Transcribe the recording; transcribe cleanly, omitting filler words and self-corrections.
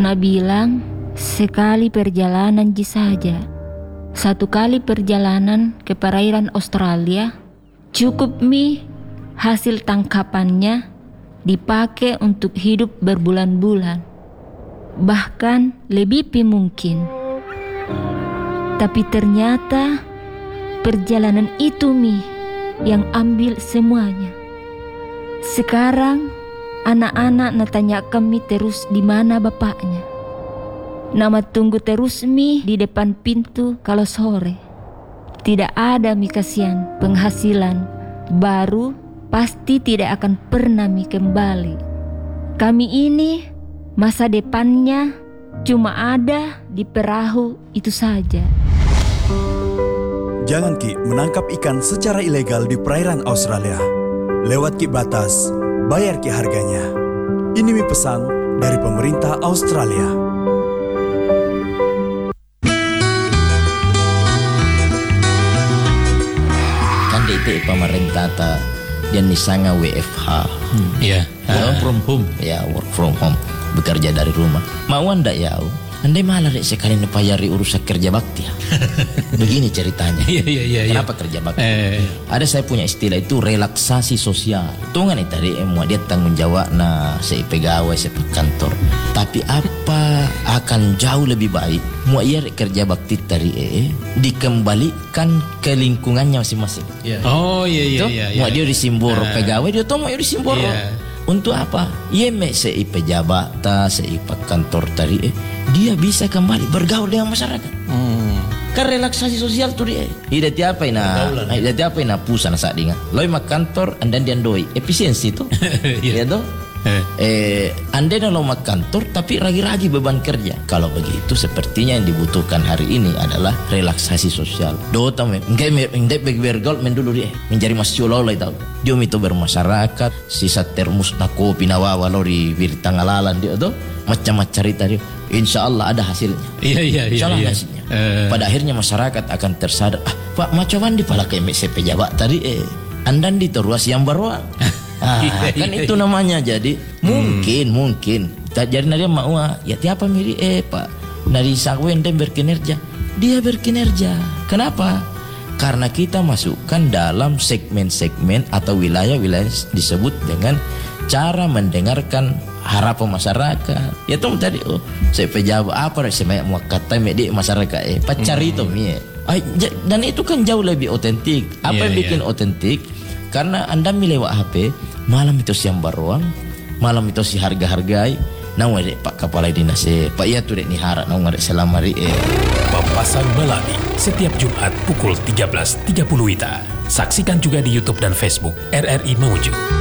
Ana bilang sekali perjalanan saja. 1 kali perjalanan ke perairan Australia cukup hasil tangkapannya dipakai untuk hidup berbulan-bulan, bahkan lebih mungkin. Tapi ternyata perjalanan itu yang ambil semuanya. Sekarang anak-anak natanya kami terus di mana bapaknya. Nama tunggu terus di depan pintu kalau sore. Tidak ada kasihan penghasilan baru, pasti tidak akan pernah kembali. Kami ini masa depannya cuma ada di perahu itu saja. Jangan menangkap ikan secara ilegal di perairan Australia. Lewat batas, bayar harganya. Ini pesan dari pemerintah Australia. Pemerintah dan disanga WFH. Work from home. Ya, work from home. Bekerja dari rumah. Mau anda ya? Andai malah sekali nepayari urusan kerja bakti. Begini ceritanya. Kenapa kerja bakti? Ada saya punya istilah itu relaksasi sosial. Tungan itu tadi dia tanggung jawab saya pegawai, saya kantor. Tapi apa akan jauh lebih baik mau ia kerja bakti tadi dikembalikan ke lingkungannya masing-masing. Mau dia disimbor pegawai, dia tahu mau dia disimbor. Untuk apa? Ia sei pejabat, sei kantor tadi dia bisa kembali bergaul dengan masyarakat. Kan relaksasi sosial tuh dia. Tidak tiapa pusana saat dinga. Loi mak kantor andan dia doi efisiensi tuh. Ya toh? Anda dalam kantor tapi ragi-ragi beban kerja. Kalau begitu sepertinya yang dibutuhkan hari ini adalah relaksasi sosial. Dota enggak bergaul dulu dia menjadi masyolo lah tahu. Dia itu bermasyarakat, sisa termus na kopi na wawa di tangalalan dia tuh macam-macam cerita dia. Insya Allah ada hasilnya. Insya Allah hasilnya. Pada akhirnya masyarakat akan tersadar. Pak macam di pala KMC pejabat tadi andan di teruas yang baruan. Kan itu namanya. Jadi mungkin jadi nadia mau ya tiapa miri Pak nari sakwen dan berkinerja, dia berkinerja. Kenapa? Karena kita masukkan dalam segmen-segmen atau wilayah-wilayah disebut dengan cara mendengarkan harapan masyarakat. Ya tuh tadi saya pejabat apa saya mau kata medik masyarakat pacar itu dan itu kan jauh lebih otentik. Apa yang bikin otentik? Karena Anda lewat HP malam itu siang baruang, malam itu si harga-hargai. Nang wede Pak Kepala Dinas Pak ya tuh dek ni harap nang wede selamari Papasan Melati setiap Jumat pukul 13.30 WITA. Saksikan juga di YouTube dan Facebook RRI Mamuju.